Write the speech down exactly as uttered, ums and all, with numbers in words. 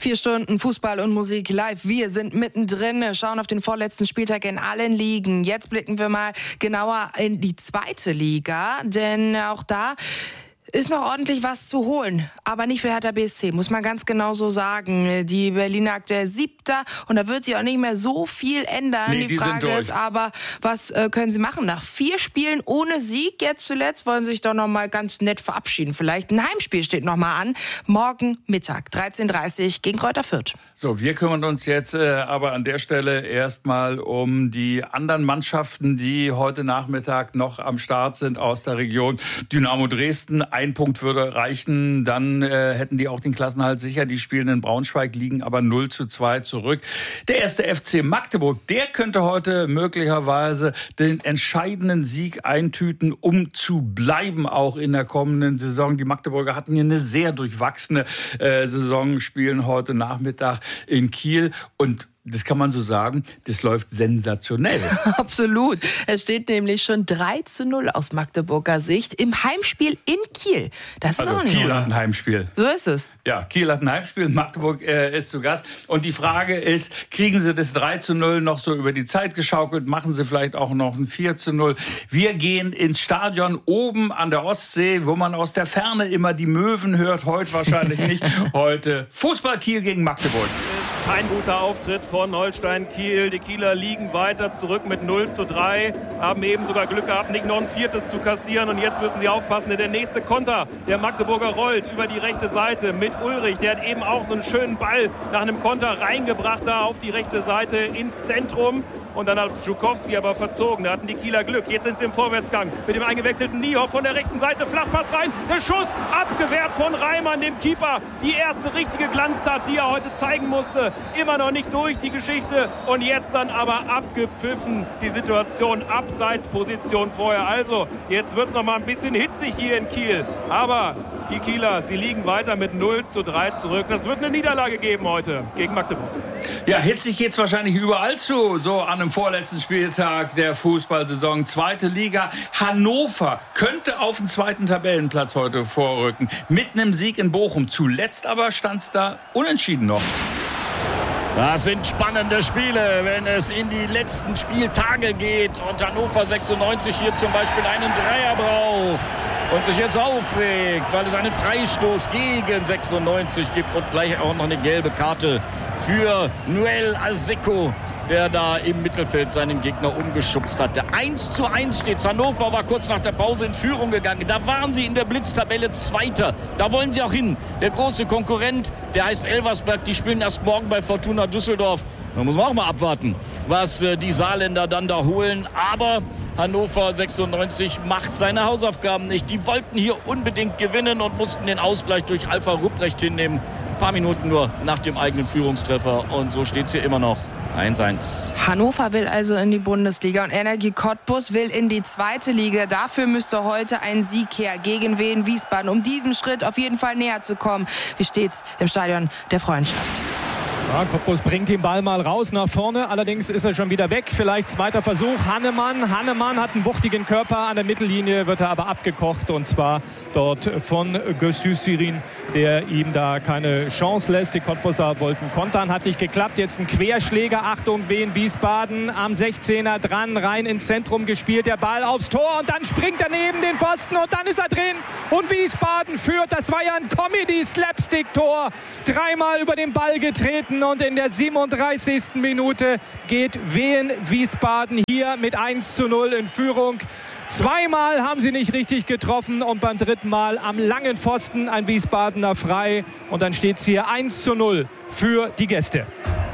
Vier Stunden Fußball und Musik live. Wir sind mittendrin, schauen auf den vorletzten Spieltag in allen Ligen. Jetzt blicken wir mal genauer in die zweite Liga, denn auch da ist noch ordentlich was zu holen, aber nicht für Hertha B S C, muss man ganz genau so sagen. Die Berliner aktuell Siebter und da wird sich auch nicht mehr so viel ändern. Nee, die die Frage ist aber, was äh, können sie machen? Nach vier Spielen ohne Sieg jetzt zuletzt wollen sie sich doch noch mal ganz nett verabschieden. Vielleicht ein Heimspiel steht noch mal an. Morgen Mittag, dreizehn Uhr dreißig gegen Kräuter Fürth. So, wir kümmern uns jetzt äh, aber an der Stelle erstmal um die anderen Mannschaften, die heute Nachmittag noch am Start sind aus der Region. Dynamo Dresden, ein Punkt würde reichen, dann äh, hätten die auch den Klassenerhalt sicher. Die spielen in Braunschweig, liegen aber null zu zwei zurück. Der erste F C Magdeburg, der könnte heute möglicherweise den entscheidenden Sieg eintüten, um zu bleiben auch in der kommenden Saison. Die Magdeburger hatten hier eine sehr durchwachsene äh, Saison, spielen heute Nachmittag in Kiel und das kann man so sagen, das läuft sensationell. Absolut. Es steht nämlich schon drei zu null aus Magdeburger Sicht im Heimspiel in Kiel. Das ist also auch nicht Kiel oder? hat ein Heimspiel. So ist es. Ja, Kiel hat ein Heimspiel, Magdeburg äh, ist zu Gast. Und die Frage ist, kriegen sie das drei zu null noch so über die Zeit geschaukelt? Machen sie vielleicht auch noch ein vier zu null? Wir gehen ins Stadion oben an der Ostsee, wo man aus der Ferne immer die Möwen hört. Heute wahrscheinlich nicht. Heute Fußball Kiel gegen Magdeburg. Kein guter Auftritt von Holstein Kiel. Die Kieler liegen weiter zurück mit null zu drei. Haben eben sogar Glück gehabt, nicht noch ein viertes zu kassieren. Und jetzt müssen sie aufpassen, denn der nächste Konter, der Magdeburger rollt über die rechte Seite mit Ulrich. Der hat eben auch so einen schönen Ball nach einem Konter reingebracht da auf die rechte Seite ins Zentrum. Und dann hat Żukowski aber verzogen. Da hatten die Kieler Glück. Jetzt sind sie im Vorwärtsgang. Mit dem eingewechselten Niehoff von der rechten Seite. Flachpass rein. Der Schuss abgewehrt von Reimann, dem Keeper. Die erste richtige Glanztat, die er heute zeigen musste. Immer noch nicht durch die Geschichte. Und jetzt dann aber abgepfiffen. Die Situation Abseitsposition vorher. Also jetzt wird es noch mal ein bisschen hitzig hier in Kiel. Aber die Kieler, sie liegen weiter mit null zu drei zurück. Das wird eine Niederlage geben heute gegen Magdeburg. Ja, hitzig geht's wahrscheinlich überall zu. So an einem vorletzten Spieltag der Fußballsaison. Zweite Liga. Hannover könnte auf den zweiten Tabellenplatz heute vorrücken. Mit einem Sieg in Bochum. Zuletzt aber stand's da unentschieden noch. Das sind spannende Spiele, wenn es in die letzten Spieltage geht und Hannover sechsundneunzig hier zum Beispiel einen Dreier braucht und sich jetzt aufregt, weil es einen Freistoß gegen sechsundneunzig gibt und gleich auch noch eine gelbe Karte für Noel Aseko, der da im Mittelfeld seinen Gegner umgeschubst hatte. eins zu eins steht. Hannover war kurz nach der Pause in Führung gegangen. Da waren sie in der Blitztabelle Zweiter. Da wollen sie auch hin. Der große Konkurrent, der heißt Elversberg, die spielen erst morgen bei Fortuna Düsseldorf. Da muss man auch mal abwarten, was die Saarländer dann da holen. Aber Hannover sechsundneunzig macht seine Hausaufgaben nicht. Die wollten hier unbedingt gewinnen und mussten den Ausgleich durch Alpha Rupprecht hinnehmen. Ein paar Minuten nur nach dem eigenen Führungstreffer. Und so steht es hier immer noch. eins eins. Hannover will also in die Bundesliga und Energie Cottbus will in die zweite Liga. Dafür müsste heute ein Sieg her gegen Wien Wiesbaden, um diesem Schritt auf jeden Fall näher zu kommen. Wie steht's im Stadion der Freundschaft? Ja, Cottbus bringt den Ball mal raus nach vorne. Allerdings ist er schon wieder weg. Vielleicht zweiter Versuch. Hannemann. Hannemann hat einen wuchtigen Körper. An der Mittellinie wird er aber abgekocht. Und zwar dort von Gössüsirin, der ihm da keine Chance lässt. Die Cottbuser wollten kontern. Hat nicht geklappt. Jetzt ein Querschläger. Achtung, Wien Wiesbaden am sechzehner dran. Rein ins Zentrum gespielt. Der Ball aufs Tor. Und dann springt er neben den Pfosten. Und dann ist er drin. Und Wiesbaden führt. Das war ja ein Comedy-Slapstick-Tor. Dreimal über den Ball getreten. Und in der siebenunddreißigsten Minute geht Wien Wiesbaden hier mit eins zu null in Führung. Zweimal haben sie nicht richtig getroffen und beim dritten Mal am langen Pfosten ein Wiesbadener frei. Und dann steht es hier eins zu null für die Gäste.